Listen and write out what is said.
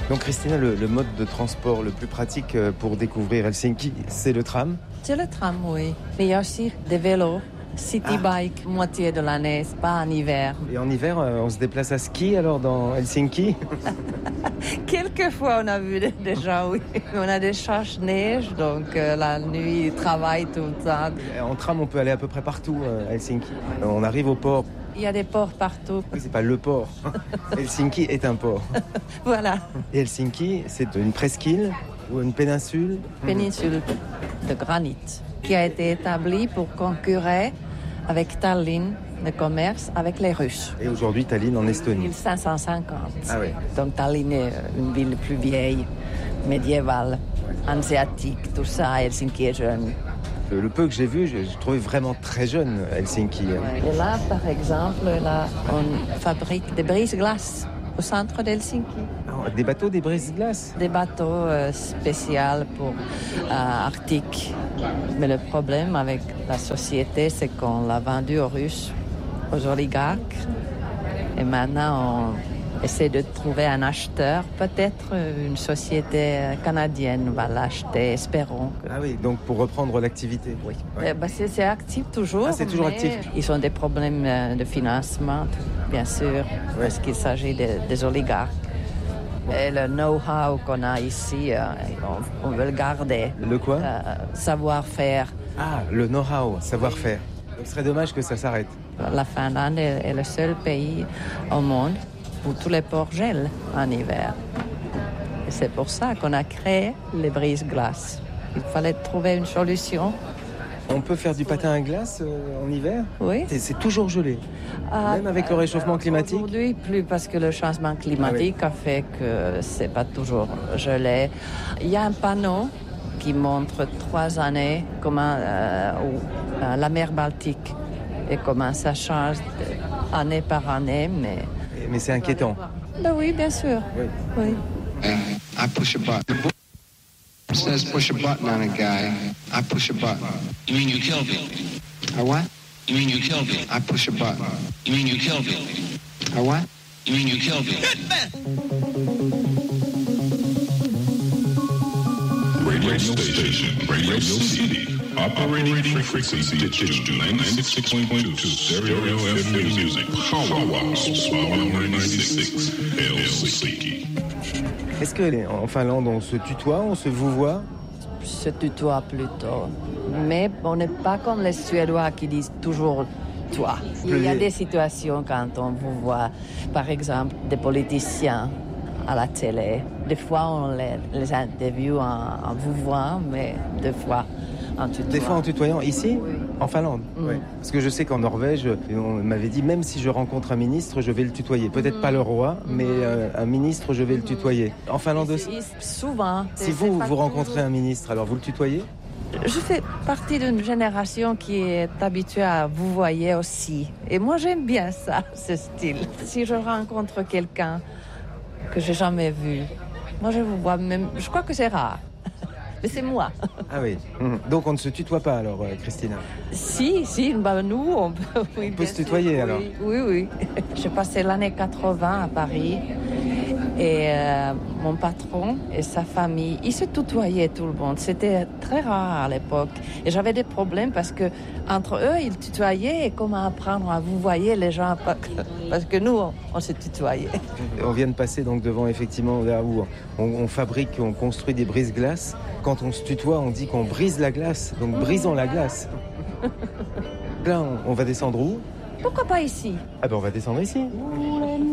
Donc Christina, le mode de transport le plus pratique pour découvrir Helsinki, c'est le tram? C'est le tram, oui. Mais il y a aussi des vélos. City bike, moitié de l'année, c'est pas en hiver. Et en hiver, on se déplace à ski alors dans Helsinki? Quelquefois, on a vu des gens, oui. On a des charges-neige, donc la nuit, ils travaillent tout le temps. En tram, on peut aller à peu près partout à Helsinki. On arrive au port. Il y a des ports partout. Oui, c'est pas le port. Helsinki est un port. Voilà. Et Helsinki, c'est une presqu'île ou une péninsule? Péninsule de granit qui a été établie pour concurrer avec Tallinn, le commerce avec les Russes. Et aujourd'hui, Tallinn en Estonie. 1550. Ah oui. Donc Tallinn est une ville plus vieille, médiévale, hanséatique, tout ça. Helsinki est jeune. Le peu que j'ai vu, j'ai trouvé vraiment très jeune Helsinki. Et là, par exemple, là, on fabrique des brise-glaces au centre d'Helsinki. Des bateaux, des brise-glaces? Des bateaux spéciaux pour Arctique. Mais le problème avec la société, c'est qu'on l'a vendu aux Russes, aux oligarques. Et maintenant, on essaie de trouver un acheteur. Peut-être une société canadienne va l'acheter, espérons. Ah oui, donc pour reprendre l'activité. Oui. Ouais. C'est actif toujours. Ah, c'est toujours actif. Ils ont des problèmes de financement, bien sûr, parce qu'il s'agit des oligarques. Et le know-how qu'on a ici, on veut le garder. Le quoi? Savoir-faire. Ah, le know-how, savoir-faire. Donc ce serait dommage que ça s'arrête. La Finlande est le seul pays au monde où tous les ports gèlent en hiver. Et c'est pour ça qu'on a créé les brise-glaces. Il fallait trouver une solution. On peut faire du patin à glace en hiver? Oui. C'est toujours gelé. Même avec le réchauffement climatique? Aujourd'hui, plus parce que le changement climatique a fait que c'est pas toujours gelé. Il y a un panneau qui montre 3 années comment la mer Baltique et comment ça change année par année. Mais c'est inquiétant. Ben oui, bien sûr. Oui. I push a button. It says push a button on a guy. I push a button. You mean you killed him? A what? You mean you killed him? I push a button. You mean you killed him? A what? You mean you killed him? Radio station, Radio City, operating frequency digital 96.2 stereo FM music, Powerhouse 96 Helsinki. Est-ce qu'en Finlande, on se tutoie, on se vouvoie? Se tutoie plutôt. Mais on n'est pas comme les Suédois qui disent toujours toi. Il y a des situations quand on vous voit, par exemple, des politiciens à la télé. Des fois, on les interviewe en vous voyant, mais des fois en tutoyant. Des fois en tutoyant, ici? Oui. En Finlande? Oui. Parce que je sais qu'en Norvège, on m'avait dit, même si je rencontre un ministre, je vais le tutoyer. Peut-être pas le roi, mais un ministre, je vais le tutoyer. En Finlande aussi? Souvent. Si vous rencontrez un ministre, alors vous le tutoyez? Je fais partie d'une génération qui est habituée à vous voyer aussi. Et moi, j'aime bien ça, ce style. Si je rencontre quelqu'un que j'ai jamais vu, moi, je vous vois même... Je crois que c'est rare. Mais c'est moi. Ah oui. Donc on ne se tutoie pas alors, Christina? Si, bah, nous, on peut... Oui, on peut se tutoyer alors? Oui. J'ai passé l'année 80 à Paris. Et mon patron et sa famille, ils se tutoyaient tout le monde. C'était très rare à l'époque. Et j'avais des problèmes parce que entre eux, ils tutoyaient. Et comment apprendre à vous voyez les gens? Parce que nous, on se tutoyait. On vient de passer donc devant effectivement là où on fabrique, on construit des brise-glaces. Quand on se tutoie, on dit qu'on brise la glace. Donc brisons la glace. Là, on va descendre où? Pourquoi pas ici? Ah ben on va descendre ici.